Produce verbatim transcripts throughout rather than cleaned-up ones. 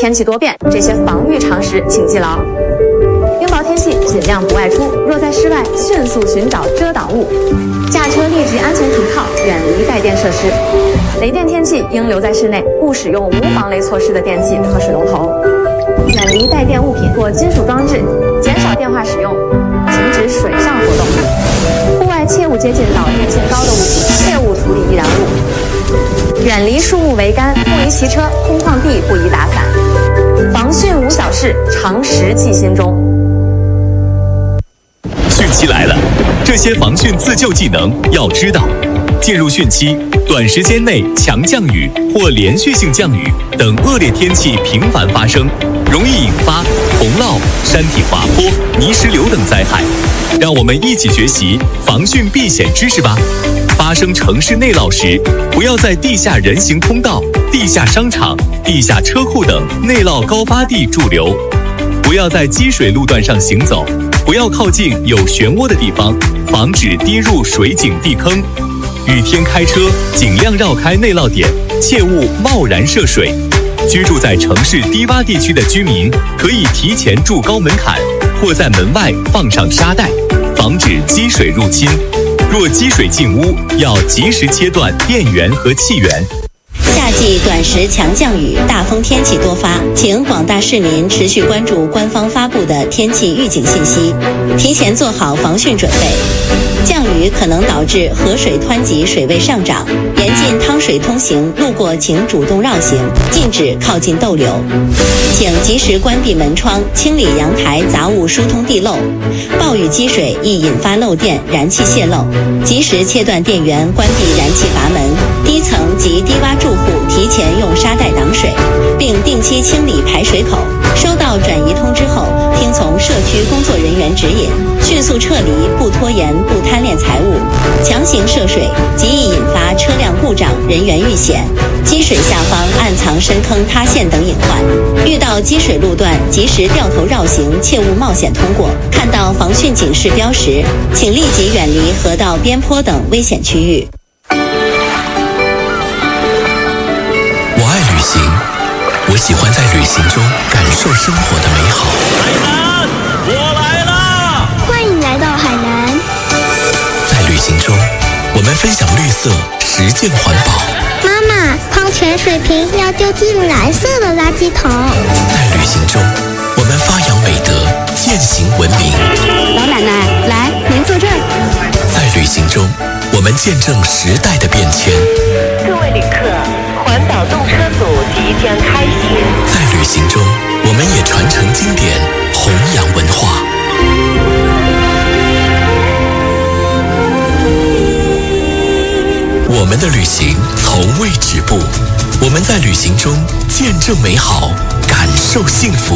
天气多变，这些防御常识请记牢。冰雹天气尽量不外出，若在室外，迅速寻找遮挡物。驾车立即安全停靠，远离带电设施。雷电天气应留在室内，勿使用无防雷措施的电器和水龙头。远离带电物品或金属装置，减少电话使用，停止水上活动。户外切勿接近导电性高的物品，切勿处理易燃物。远离树木桅杆，不宜骑车，空旷地不宜打伞。防汛无小事，常识记心中。 汛期来了，这些防汛自救技能要知道。进入汛期，短时间内强降雨或连续性降雨等恶劣天气频繁发生，容易引发洪涝、山体滑坡、泥石流等灾害。让我们一起学习防汛避险知识吧。发生城市内涝时，不要在地下人行通道、地下商场、地下车库等内涝高发地驻留，不要在积水路段上行走，不要靠近有漩涡的地方，防止跌入水井地坑。雨天开车尽量绕开内涝点，切勿贸然涉水。居住在城市低洼地区的居民可以提前筑高门槛，或在门外放上沙袋，防止积水入侵。若积水进屋，要及时切断电源和气源。 夏季短时强降雨、大风天气多发，请广大市民持续关注官方发布的天气预警信息，提前做好防汛准备。降雨可能导致河水湍急，水位上涨，严禁趟水通行，路过请主动绕行，禁止靠近逗留。请及时关闭门窗，清理阳台杂物疏通地漏。暴雨积水易引发漏电、燃气泄漏，及时切断电源，关闭燃气阀门。低层及低洼住户提前用沙袋挡水，并定期清理排水口。收到转移通知后，听从社区工作人员指引，迅速撤离，不拖延，不贪恋财物。强行涉水极易引发车辆故障、人员遇险、积水下方暗藏深坑塌陷等隐患。遇到积水路段，及时掉头绕行，切勿冒险通过。看到防汛警示标识，请立即远离河道边坡等危险区域。 我爱旅行，我喜欢在旅行中感受生活的美好。 海南，我来啦！ 欢迎来到海南。 在旅行中，我们分享绿色，实践环保。 妈妈，矿泉水瓶要丢进蓝色的垃圾桶。 在旅行中，我们发扬美德，践行文明。 老奶奶，来，您坐这儿。 在旅行中，我们见证时代的变迁。 各位旅客，环岛动车组即将开行。 在旅行中，我们也传承经典，弘扬文化。我们的旅行从未止步，我们在旅行中见证美好，感受幸福。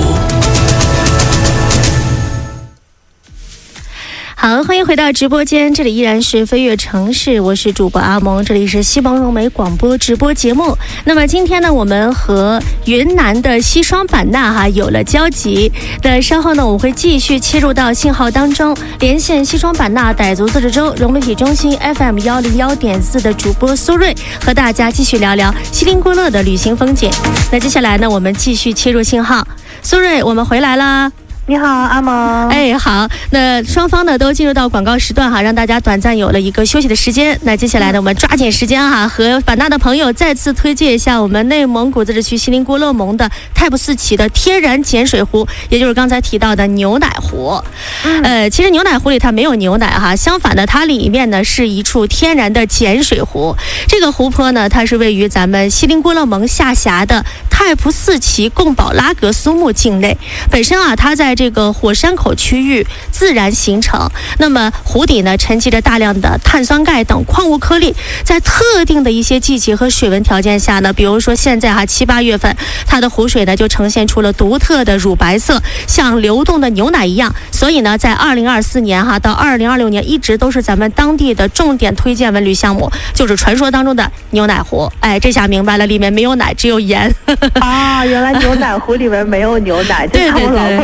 好，欢迎回到直播间，这里依然是飞跃城市，我是主播阿蒙，这里是西方融媒广播直播节目。那么今天呢，我们和云南的西双版纳哈有了交集。那稍后呢，我会继续切入到信号当中，连线西双版纳傣族自治州融媒体中心 F M 幺零幺点四的主播苏瑞，和大家继续聊聊锡林郭勒的旅行风景。那接下来呢，我们继续切入信号，苏瑞，我们回来啦。 你好，阿蒙。 哎，好，那双方呢都进入到广告时段哈，让大家短暂有了一个休息的时间。那接下来呢，我们抓紧时间哈，和版纳的朋友再次推荐一下我们内蒙古自治区锡林郭勒盟的泰布斯旗的天然碱水湖，也就是刚才提到的牛奶湖。嗯、呃，其实牛奶湖里它没有牛奶哈，相反的，它里面呢是一处天然的碱水湖。这个湖泊呢，它是位于咱们锡林郭勒盟下辖的泰布斯旗贡保拉格苏木境内。本身啊，它在这个火山口区域自然形成，那么湖底呢沉积着大量的碳酸钙等矿物颗粒，在特定的一些季节和水文条件下呢，比如说现在哈七八月份，它的湖水呢就呈现出了独特的乳白色，像流动的牛奶一样。所以呢，在二零二四年哈到二零二六年，一直都是咱们当地的重点推荐文旅项目，就是传说当中的牛奶湖。哎，这下明白了，里面没有奶，只有盐。 啊，原来牛奶湖里面没有牛奶，这是我老婆顶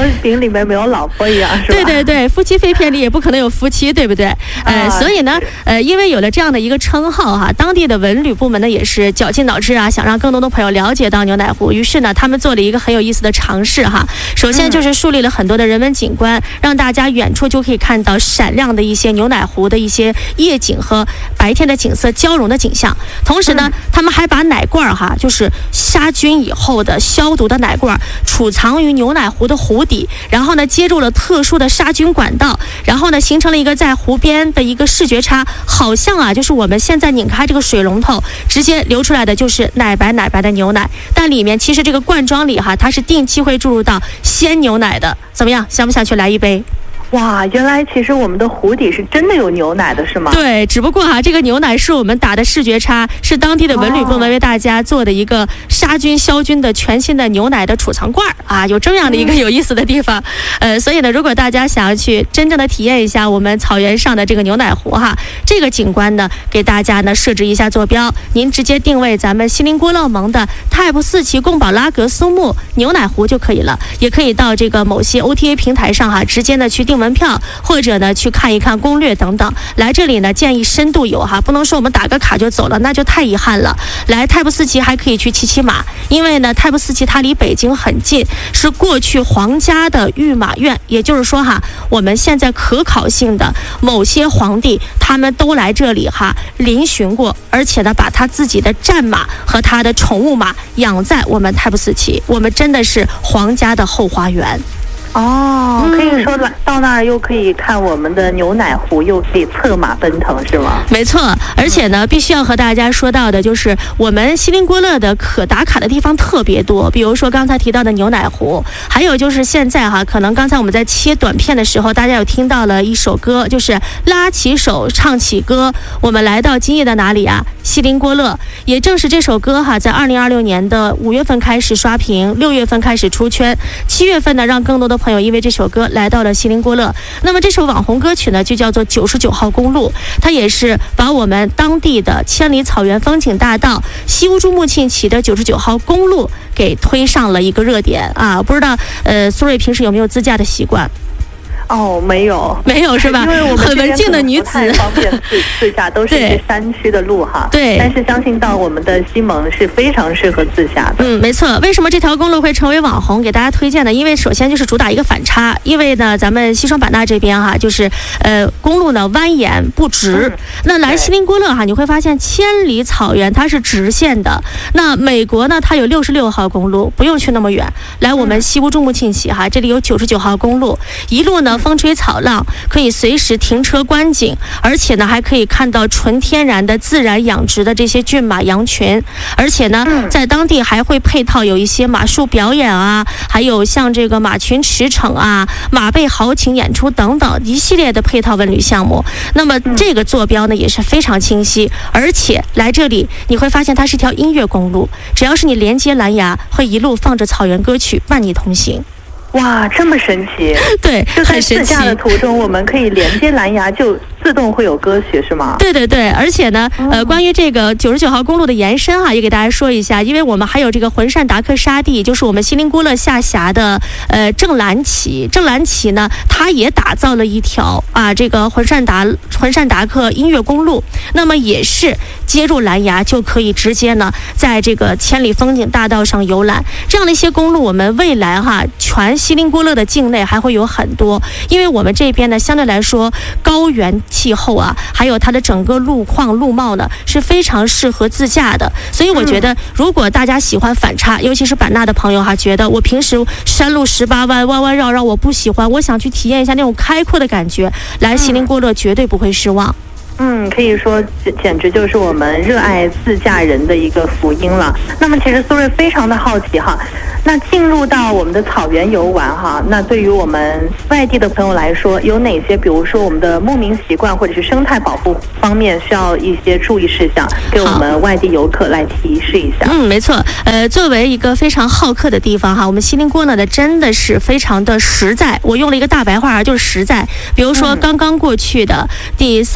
里面没有老婆一样，是吧？ 对对对，夫妻肺片里也不可能有夫妻，对不对？呃， 啊、 所以呢，呃，因为有了这样的一个称号哈，当地的文旅部门呢也是绞尽脑汁啊，想让更多的朋友了解到牛奶湖。于是呢，他们做了一个很有意思的尝试哈。首先就是树立了很多的人文景观，嗯、让大家远处就可以看到闪亮的一些牛奶湖的一些夜景和白天的景色交融的景象。同时呢，嗯、他们还把奶罐哈，就是杀菌以后的消毒的奶罐，储藏于牛奶湖的湖底，然后呢接入了特殊的杀菌管道，然后呢形成了一个在湖边的一个视觉差，好像啊就是我们现在拧开这个水龙头，直接流出来的就是奶白奶白的牛奶，但里面其实这个罐装里哈，它是定期会注入到鲜牛奶的。怎么样，想不想去来一杯？ 哇，原来其实我们的湖底是真的有牛奶的，是吗？ 对，只不过哈、啊，这个牛奶是我们打的视觉差，是当地的文旅部门为大家做的一个杀菌消菌的全新的牛奶的储藏罐啊，有这样的一个有意思的地方。呃，所以呢，如果大家想要去真正的体验一下我们草原上的这个牛奶湖哈，这个景观呢，给大家呢设置一下坐标，您直接定位咱们锡林郭勒盟的泰布四旗贡宝拉格苏木牛奶湖就可以了，也可以到这个某些 O T A 平台上哈，直接呢去订门票，或者呢去看一看攻略等等。来这里呢建议深度游哈，不能说我们打个卡就走了，那就太遗憾了。来泰布四旗还可以去骑骑马，因为呢泰布四旗它离北京很近，是过去皇家的御马院，也就是说哈，我们现在可考性的某些皇帝他们都来这里哈临巡过，而且呢把他自己的战马和他的宠物马养在我们泰布四旗，我们真的是皇家的后花园。 哦，可以说到那儿又可以看我们的牛奶湖，又可以策马奔腾，是吗？ 没错，而且呢，必须要和大家说到的就是我们锡林郭勒的可打卡的地方特别多，比如说刚才提到的牛奶湖，还有就是现在哈，可能刚才我们在切短片的时候，大家有听到了一首歌，就是拉起手唱起歌，我们来到今夜的哪里啊？锡林郭勒。也正是这首歌哈，在二零二六年的五月份开始刷屏，六月份开始出圈，七月份呢，让更多的朋友因为这首歌来到了锡林郭勒。那么这首网红歌曲呢，就叫做九十九号公路，它也是把我们当地的千里草原风景大道西乌珠穆沁旗的九十九号公路给推上了一个热点啊！不知道呃苏芮平时有没有自驾的习惯？ 哦，没有， 没有是吧？ 因为我们很文静的女子， 不太方便自自驾，都是一些山区的路哈。 对， 但是相信到我们的西蒙是非常适合自驾的。 嗯，没错。为什么这条公路会成为网红，给大家推荐呢？因为首先就是主打一个反差，因为呢，咱们西双版纳这边哈，就是呃公路呢蜿蜒不直。嗯、那来锡林郭勒哈，你会发现千里草原它是直线的。那美国呢，它有六十六号公路，不用去那么远。来我们西乌珠穆沁旗哈，这里有九十九号公路，一路呢。风吹草浪，可以随时停车观景，而且呢还可以看到纯天然的自然养殖的这些骏马羊群，而且呢在当地还会配套有一些马术表演啊，还有像这个马群驰骋啊、马背豪情演出等等一系列的配套文旅项目。那么这个坐标呢也是非常清晰，而且来这里你会发现它是一条音乐公路，只要是你连接蓝牙，会一路放着草原歌曲伴你同行。 哇，这么神奇！ 对， 就在自驾的途中，我们可以连接蓝牙，就自动会有歌曲，是吗？ 对对对，而且呢，呃， 哦、 关于这个九十九号公路的延伸哈、啊，也给大家说一下，因为我们还有这个浑善达克沙地，就是我们锡林郭勒下辖的呃正蓝旗，正蓝旗呢，它也打造了一条啊这个浑善达浑善达克音乐公路，那么也是接入蓝牙就可以直接呢在这个千里风景大道上游览。这样的一些公路，我们未来哈全锡林郭勒的境内还会有很多，因为我们这边呢相对来说高原气候啊，还有它的整个路况路貌呢是非常适合自驾的。所以我觉得如果大家喜欢反差，尤其是版纳的朋友哈，觉得我平时山路十八弯弯弯绕绕我不喜欢，我想去体验一下那种开阔的感觉，来锡林郭勒绝对不会失望。 嗯，可以说简直就是我们热爱自驾人的一个福音了。那么其实苏芮非常的好奇哈，那进入到我们的草原游玩哈，那对于我们外地的朋友来说，有哪些比如说我们的牧民习惯或者是生态保护方面需要一些注意事项，给我们外地游客来提示一下？ 嗯，没错。呃，作为一个非常好客的地方哈，我们锡林郭勒呢真的是非常的实在。我用了一个大白话，就是实在。比如说刚刚过去的第三十六届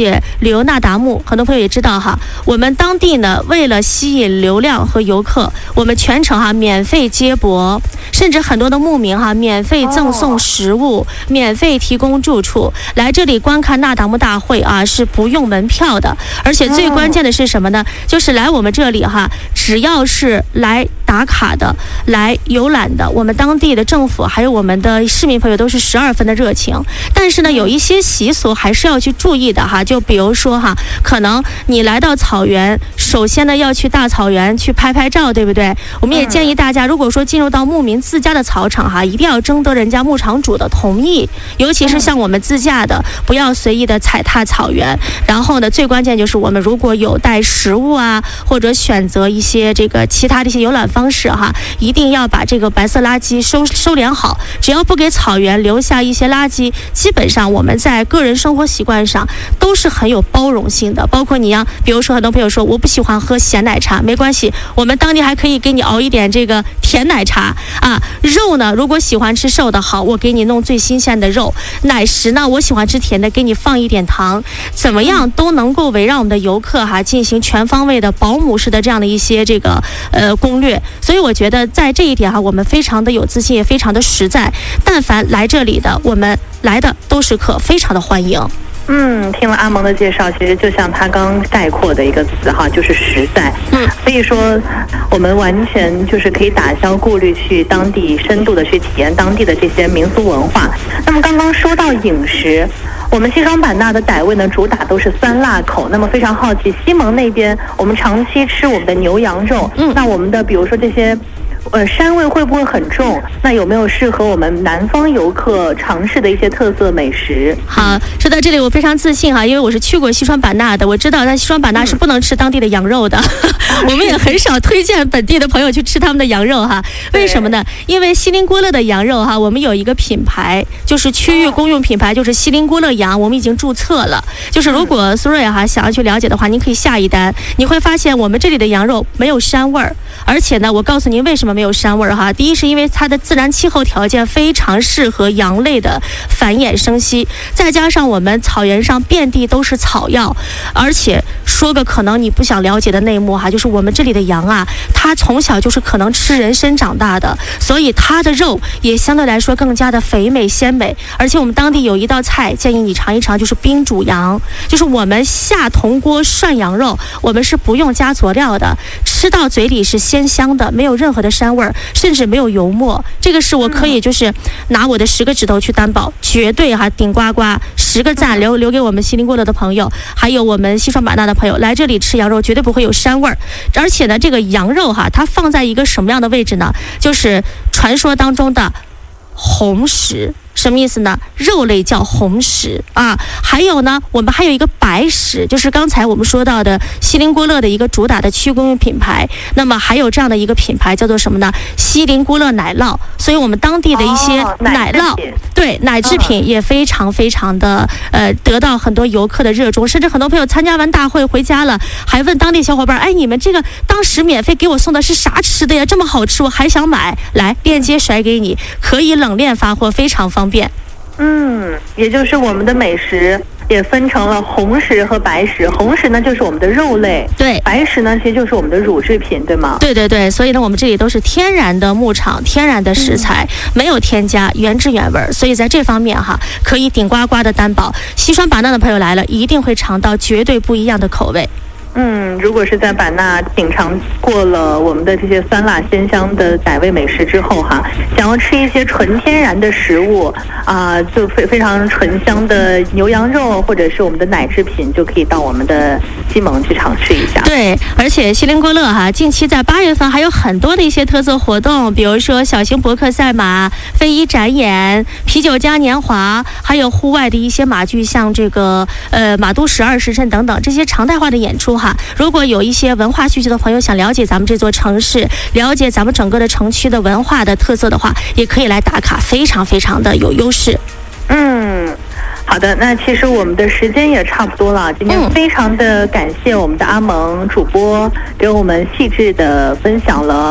谢旅游那达慕，很多朋友也知道哈，我们当地呢为了吸引流量和游客，我们全程哈免费接驳，甚至很多的牧民哈免费赠送食物、哦、免费提供住处，来这里观看那达慕大会啊是不用门票的。而且最关键的是什么呢？就是来我们这里哈，只要是来打卡的、来游览的，我们当地的政府还有我们的市民朋友都是十二分的热情。但是呢，有一些习俗还是要去注意的哈，就比如说哈，可能你来到草原，首先呢要去大草原去拍拍照，对不对？我们也建议大家，如果说进入到牧民自家的草场哈，一定要征得人家牧场主的同意，尤其是像我们自驾的，不要随意的踩踏草原。然后呢，最关键就是我们如果有带食物啊，或者选择一些这个其他的一些游览方式哈，一定要把这个白色垃圾收收敛好。只要不给草原留下一些垃圾，基本上我们在个人生活习惯上都是很有包容性的。包括你呀，比如说很多朋友说我不喜欢喝咸奶茶，没关系，我们当地还可以给你熬一点这个甜奶茶啊。肉呢，如果喜欢吃瘦的好，我给你弄最新鲜的肉。奶食呢，我喜欢吃甜的，给你放一点糖，怎么样都能够围绕我们的游客哈进行全方位的保姆式的这样的一些这个呃攻略。所以我觉得在这一点哈，我们非常的有自信，也非常的实在。但凡来这里的，我们来的都是客，非常的欢迎。 嗯，听了阿蒙的介绍，其实就像他刚概括的一个词哈，就是实在。嗯，所以说我们完全就是可以打消顾虑，去当地深度的去体验当地的这些民俗文化。那么刚刚说到饮食，我们西双版纳的傣味呢，主打都是酸辣口。那么非常好奇，西蒙那边我们长期吃我们的牛羊肉，嗯，那我们的比如说这些。呃，膻味会不会很重？那有没有适合我们南方游客尝试的一些特色美食？ 好，说到这里我非常自信哈，因为我是去过西双版纳的，我知道在西双版纳是不能吃当地的羊肉的，嗯、我们也很少推荐本地的朋友去吃他们的羊肉哈。为什么呢？因为锡林郭勒的羊肉哈，我们有一个品牌，就是区域公用品牌，就是锡林郭勒羊，我们已经注册了。就是如果苏瑞哈想要去了解的话，您可以下一单，你会发现我们这里的羊肉没有膻味儿，而且呢，我告诉您为什么没有膻味儿哈。第一是因为它的自然气候条件非常适合羊类的繁衍生息，再加上我们草原上遍地都是草药，而且说个可能你不想了解的内幕哈，就是我们这里的羊啊，它从小就是可能吃人参长大的，所以它的肉也相对来说更加的肥美鲜美。而且我们当地有一道菜建议你尝一尝，就是冰煮羊，就是我们下铜锅涮羊肉，我们是不用加佐料的，吃到嘴里是鲜香的，没有任何的膻味儿，甚至没有油墨。这个是我可以就是拿我的十个指头去担保，绝对哈顶呱呱十个赞留留给我们锡林郭勒的朋友，还有我们西双版纳的朋友，来这里吃羊肉绝对不会有膻味儿。而且呢，这个羊肉哈，它放在一个什么样的位置呢？就是传说当中的红石。什么意思呢？肉类叫红石啊，还有呢，我们还有一个白石，就是刚才我们说到的锡林郭勒的一个主打的区公用品牌。那么还有这样的一个品牌叫做什么呢？锡林郭勒奶酪。所以我们当地的一些奶酪，哦、奶对奶制品也非常非常的呃得到很多游客的热衷，甚至很多朋友参加完大会回家了，还问当地小伙伴，哎，你们这个当时免费给我送的是啥吃的呀？这么好吃，我还想买。来，链接甩给你，可以冷链发货，非常方便。 嗯，也就是我们的美食也分成了红食和白食。红食呢就是我们的肉类， 对； 白食呢其实就是我们的乳制品，对吗？ 对对对，所以呢我们这里都是天然的牧场，天然的食材，嗯、没有添加，原汁原味。所以在这方面哈，可以顶呱呱的担保，西双版纳的朋友来了，一定会尝到绝对不一样的口味。 嗯，如果是在版纳品尝过了我们的这些酸辣鲜香的傣味美食之后哈，想要吃一些纯天然的食物啊、呃，就非非常醇香的牛羊肉或者是我们的奶制品，就可以到我们的西蒙去尝试一下。 对，而且锡林郭勒哈，近期在八月份还有很多的一些特色活动，比如说小型博客赛马、非遗展演、啤酒嘉年华，还有户外的一些马剧，像这个呃马都十二时辰等等这些常态化的演出。如果有一些文化需求的朋友想了解咱们这座城市，了解咱们整个的城区的文化的特色的话，也可以来打卡，非常非常的有优势。 嗯，好的，那其实我们的时间也差不多了。今天非常的感谢我们的阿蒙主播给我们细致的分享了